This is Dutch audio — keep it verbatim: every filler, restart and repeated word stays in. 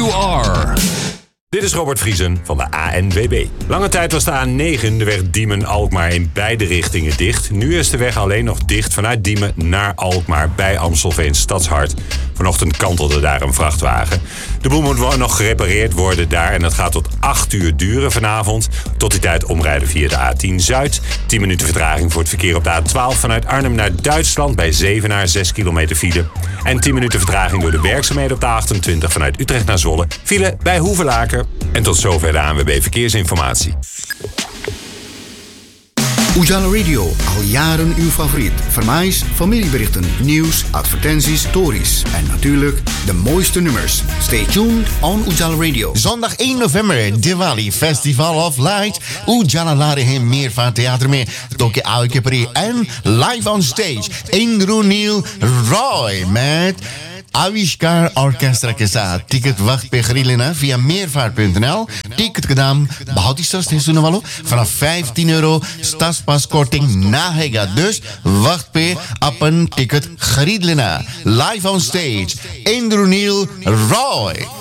you are. Dit is Robert Vriesen van de A N W B. Lange tijd was de A negen, de weg Diemen-Alkmaar, in beide richtingen dicht. Nu is de weg alleen nog dicht vanuit Diemen naar Alkmaar bij Amstelveen Stadshart. Vanochtend kantelde daar een vrachtwagen. De boel moet nog gerepareerd worden daar en dat gaat tot acht uur duren vanavond. Tot die tijd omrijden via de A tien Zuid. tien minuten vertraging voor het verkeer op de A twaalf vanuit Arnhem naar Duitsland bij Zevenaar, zes kilometer file. En tien minuten vertraging door de werkzaamheden op de A achtentwintig vanuit Utrecht naar Zwolle. File bij Hoevelaken. En tot zover de A N W B Verkeersinformatie. Ujala Radio, al jaren uw favoriet. Vermaais, familieberichten, nieuws, advertenties, stories. En natuurlijk de mooiste nummers. Stay tuned on Ujala Radio. Zondag één november, Diwali Festival of Light. Ujala lade hem meervaart theater में तो के आओ के परी en live on stage Indru Roy met Avishkar Orchestra के साथ टिकट वक्त पे खरीद लेना via meervaart punt n l. Ticket का दाम बहुत ही सस्ते सुनने वालों vanaf vijftien euro stadspaskorting naheगा. Dus वक्त पे अपन टिकट खरीद लेना. Live on stage Indru Roy.